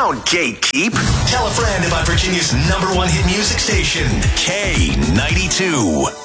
Don't gatekeep. Tell a friend about Virginia's #1 hit music station, K92.